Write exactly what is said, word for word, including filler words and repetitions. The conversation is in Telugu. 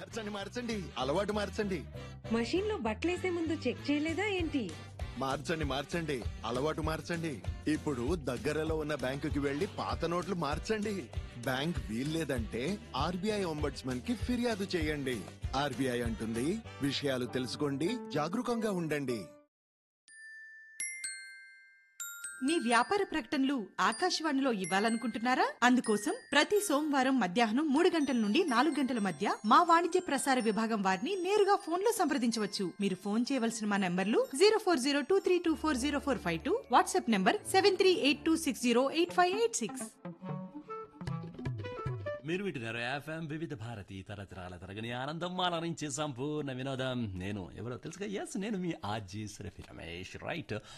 మార్చండి మార్చండి అలవాటు మార్చండి. మషీన్ లో బట్టలేసే ముందు చెక్ చేయలేదా ఏంటి? మార్చండి మార్చండి అలవాటు మార్చండి. ఇప్పుడు దగ్గరలో ఉన్న బ్యాంకుకి వెళ్లి పాత నోట్లు మార్చండి. బ్యాంక్ వీల్లేదంటే ఆర్బీఐ ఒంబడ్స్మన్ కి ఫిర్యాదు చేయండి. ఆర్బీఐ అంటుంది, విషయాలు తెలుసుకోండి, జాగరూకంగా ఉండండి. మీ వ్యాపార ప్రకటనలు ఆకాశవాణిలో ఇవ్వాలనుకుంటున్నారా? అందుకోసం ప్రతి సోమవారం మధ్యాహ్నం మూడు గంటల నుండి నాలుగు గంటల మధ్య మా వాణిజ్య ప్రసార విభాగం వారిని నేరుగా ఫోన్ లో సంప్రదించవచ్చు. మీరు ఫోన్ చేయవలసిన మా నంబర్లు zero four zero two three two four zero four five two, WhatsApp number seven three eight two six zero eight five eight six. మీరు వింటున్నారు ఎఫ్ఎం వివిధ భారతి తరతరాల తరగని ఆనందం ఆలరించే సంపూర్ణ వినోదం. నేను ఎవరో తెలుసుగా? ఎస్, నేను మీ ఆర్జీ రమేష్. రైట్.